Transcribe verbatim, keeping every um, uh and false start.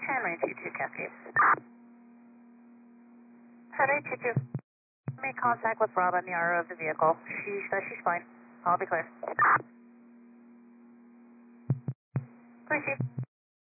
Henry two two Cascade. Henry two two. Make contact with Rob on the R O of the vehicle. She says she's fine. I'll be clear. Proceed.